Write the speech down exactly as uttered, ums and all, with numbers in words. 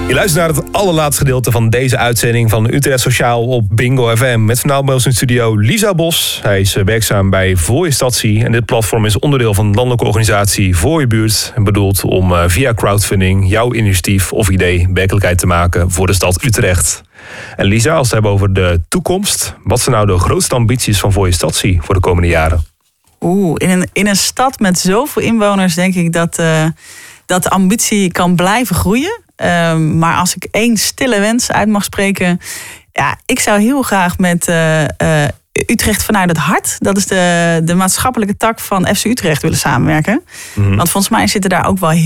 Je luistert naar het allerlaatste gedeelte van deze uitzending van Utrecht Sociaal op Bingo F M. Met vanavond bij ons in studio Lisa Bos. Hij is werkzaam bij Voor Je Statie. En dit platform is onderdeel van de landelijke organisatie Voor Je Buurt. En bedoeld om uh, via crowdfunding jouw initiatief of idee werkelijkheid te maken voor de stad Utrecht. En Lisa, als we het hebben over de toekomst. Wat zijn nou de grootste ambities van Voor Je Statie voor de komende jaren? Oeh, in een, in een stad met zoveel inwoners denk ik dat, uh, dat de ambitie kan blijven groeien. Uh, maar als ik één stille wens uit mag spreken. Ja, ik zou heel graag met uh, uh, Utrecht vanuit het hart. Dat is de, de maatschappelijke tak van F C Utrecht willen samenwerken. Mm-hmm. Want volgens mij zitten daar ook wel